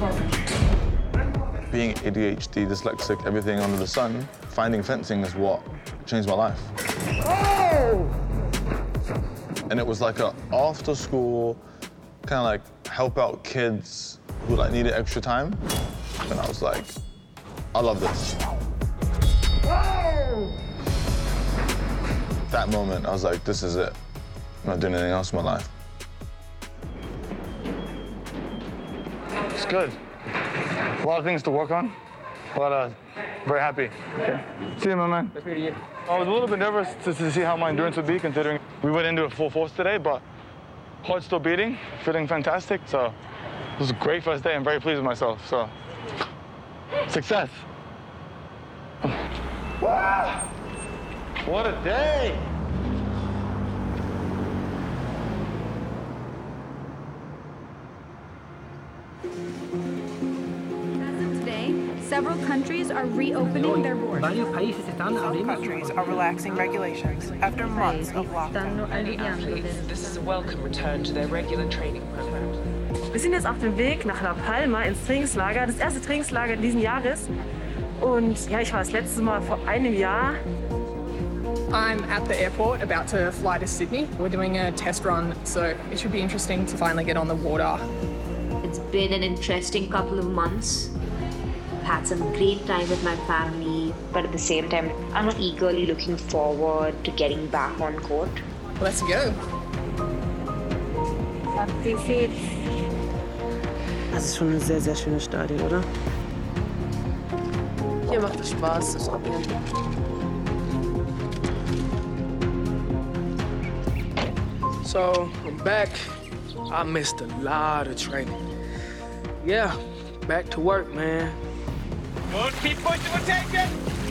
Being ADHD, dyslexic, everything under the sun, finding fencing is what changed my life. Oh! And it was like a after school, kind of like help out kids who like needed extra time. And I was like, I love this. Oh! That moment, I was like, this is it. I'm not doing anything else in my life. It's good. A lot of things to work on. Very happy. Okay. See you, my man. I was a little bit nervous to see how my endurance would be, considering we went into it full force today, but heart's still beating, feeling fantastic. So it was a great first day. I'm very pleased with myself. So success. Wow! What a day! Several countries are reopening their borders. Some countries are relaxing regulations after months of lockdown. Many athletes, this is a welcome return to their regular training programs. Wir sind jetzt auf dem Weg nach La Palma ins Trainingslager, das erste Trainingslager diesen Jahres. Und ja, ich war das letzte Mal vor einem Jahr. I'm at the airport about to fly to Sydney. We're doing a test run, so it should be interesting to finally get on the water. It's been an interesting couple of months. Had some great time with my family, but at the same time, I'm eagerly looking forward to getting back on court. Let's go. Das ist schon ein sehr, sehr schönes Stadion, oder? Hier macht es Spaß, das Probieren. So, I'm back. I missed a lot of training. Yeah, back to work, man. Good, keep pushing, we'll take it!